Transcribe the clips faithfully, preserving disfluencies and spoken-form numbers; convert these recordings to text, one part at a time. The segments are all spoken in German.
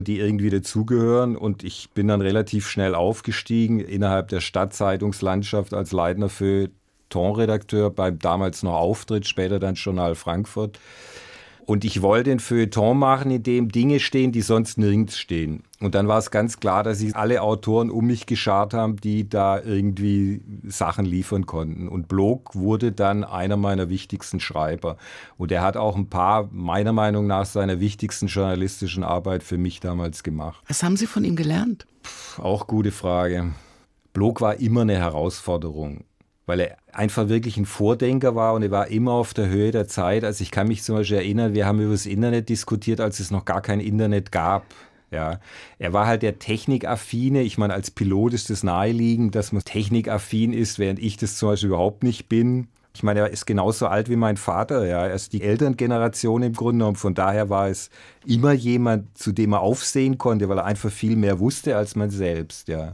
die irgendwie dazugehören. Und ich bin dann relativ schnell aufgestiegen innerhalb der Stadtzeitungslandschaft als leitender Feuilleton-Redakteur beim damals noch Auftritt, später dann Journal Frankfurt. Und ich wollte ein Feuilleton machen, in dem Dinge stehen, die sonst nirgends stehen. Und dann war es ganz klar, dass sich alle Autoren um mich geschart haben, die da irgendwie Sachen liefern konnten. Und Blok wurde dann einer meiner wichtigsten Schreiber. Und er hat auch ein paar, meiner Meinung nach, seiner wichtigsten journalistischen Arbeit für mich damals gemacht. Was haben Sie von ihm gelernt? Puh, auch gute Frage. Blok war immer eine Herausforderung, weil er einfach wirklich ein Vordenker war und er war immer auf der Höhe der Zeit. Also ich kann mich zum Beispiel erinnern, wir haben über das Internet diskutiert, als es noch gar kein Internet gab. Ja, er war halt der Technikaffine. Ich meine, als Pilot ist es naheliegend, dass man technikaffin ist, während ich das zum Beispiel überhaupt nicht bin. Ich meine, er ist genauso alt wie mein Vater. Ja, er ist die Elterngeneration im Grunde genommen. Von daher war es immer jemand, zu dem er aufsehen konnte, weil er einfach viel mehr wusste als man selbst. Ja.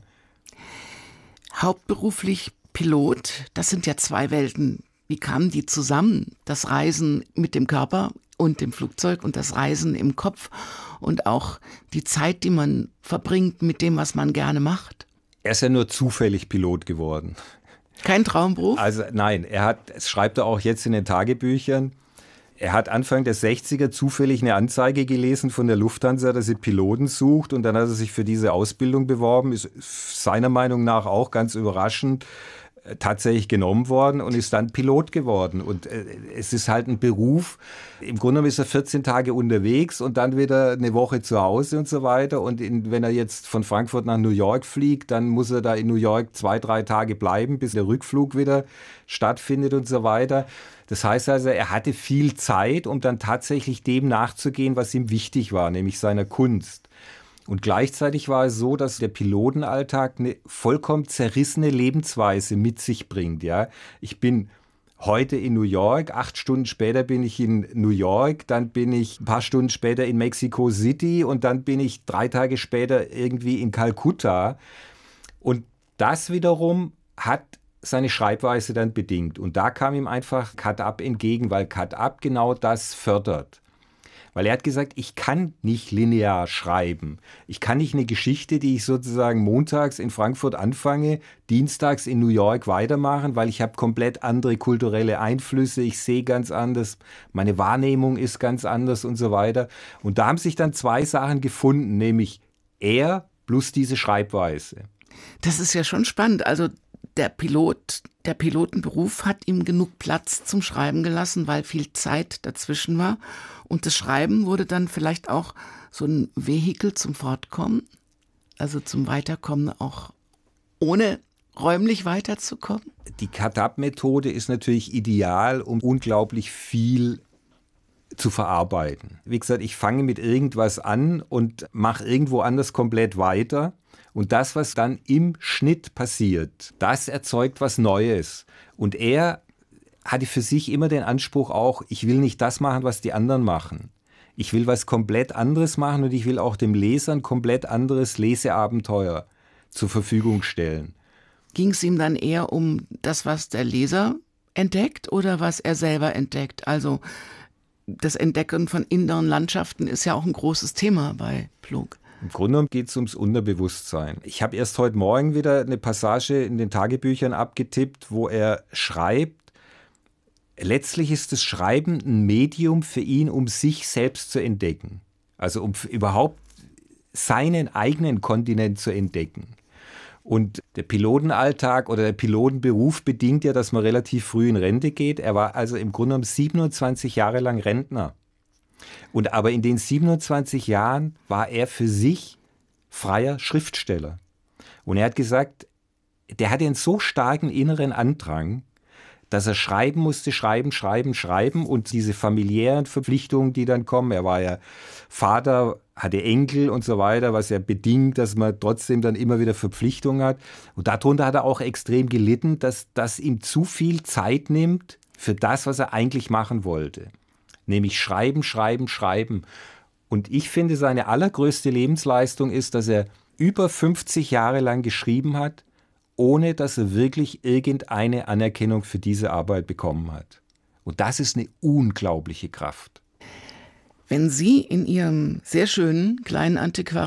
Hauptberuflich Pilot, das sind ja zwei Welten. Wie kamen die zusammen? Das Reisen mit dem Körper und dem Flugzeug und das Reisen im Kopf und auch die Zeit, die man verbringt mit dem, was man gerne macht. Er ist ja nur zufällig Pilot geworden. Kein Traumberuf? Also nein, er hat, das schreibt er auch jetzt in den Tagebüchern, er hat Anfang der sechziger zufällig eine Anzeige gelesen von der Lufthansa, dass sie Piloten sucht, und dann hat er sich für diese Ausbildung beworben, ist seiner Meinung nach auch ganz überraschend tatsächlich genommen worden und ist dann Pilot geworden. Und äh, es ist halt ein Beruf, im Grunde genommen ist er vierzehn Tage unterwegs und dann wieder eine Woche zu Hause und so weiter. Und in, wenn er jetzt von Frankfurt nach New York fliegt, dann muss er da in New York zwei, drei Tage bleiben, bis der Rückflug wieder stattfindet und so weiter. Das heißt also, er hatte viel Zeit, um dann tatsächlich dem nachzugehen, was ihm wichtig war, nämlich seiner Kunst. Und gleichzeitig war es so, dass der Pilotenalltag eine vollkommen zerrissene Lebensweise mit sich bringt. Ja? Ich bin heute in New York, acht Stunden später bin ich in New York, dann bin ich ein paar Stunden später in Mexico City und dann bin ich drei Tage später irgendwie in Kalkutta. Und das wiederum hat seine Schreibweise dann bedingt. Und da kam ihm einfach Cut-Up entgegen, weil Cut-Up genau das fördert. Weil er hat gesagt, ich kann nicht linear schreiben. Ich kann nicht eine Geschichte, die ich sozusagen montags in Frankfurt anfange, dienstags in New York weitermachen, weil ich habe komplett andere kulturelle Einflüsse, ich sehe ganz anders, meine Wahrnehmung ist ganz anders und so weiter. Und da haben sich dann zwei Sachen gefunden, nämlich er plus diese Schreibweise. Das ist ja schon spannend. Also der Pilot, der Pilotenberuf hat ihm genug Platz zum Schreiben gelassen, weil viel Zeit dazwischen war. Und das Schreiben wurde dann vielleicht auch so ein Vehikel zum Fortkommen, also zum Weiterkommen, auch ohne räumlich weiterzukommen. Die Cut-Up-Methode ist natürlich ideal, um unglaublich viel zu verarbeiten. Wie gesagt, ich fange mit irgendwas an und mache irgendwo anders komplett weiter. Und das, was dann im Schnitt passiert, das erzeugt was Neues. Und er hatte für sich immer den Anspruch auch, ich will nicht das machen, was die anderen machen. Ich will was komplett anderes machen und ich will auch dem Leser ein komplett anderes Leseabenteuer zur Verfügung stellen. Ging es ihm dann eher um das, was der Leser entdeckt oder was er selber entdeckt? Also das Entdecken von inneren Landschaften ist ja auch ein großes Thema bei Blok. Im Grunde genommen geht es ums Unterbewusstsein. Ich habe erst heute Morgen wieder eine Passage in den Tagebüchern abgetippt, wo er schreibt, letztlich ist das Schreiben ein Medium für ihn, um sich selbst zu entdecken. Also um überhaupt seinen eigenen Kontinent zu entdecken. Und der Pilotenalltag oder der Pilotenberuf bedingt ja, dass man relativ früh in Rente geht. Er war also im Grunde genommen siebenundzwanzig Jahre lang Rentner. Und aber in den siebenundzwanzig Jahren war er für sich freier Schriftsteller. Und er hat gesagt, der hatte einen so starken inneren Andrang, dass er schreiben musste, schreiben, schreiben, schreiben und diese familiären Verpflichtungen, die dann kommen. Er war ja Vater, hatte Enkel und so weiter, was ja bedingt, dass man trotzdem dann immer wieder Verpflichtungen hat. Und darunter hat er auch extrem gelitten, dass das ihm zu viel Zeit nimmt für das, was er eigentlich machen wollte. Nämlich schreiben, schreiben, schreiben. Und ich finde, seine allergrößte Lebensleistung ist, dass er über fünfzig Jahre lang geschrieben hat, ohne dass er wirklich irgendeine Anerkennung für diese Arbeit bekommen hat. Und das ist eine unglaubliche Kraft. Wenn Sie in Ihrem sehr schönen kleinen Antiquariat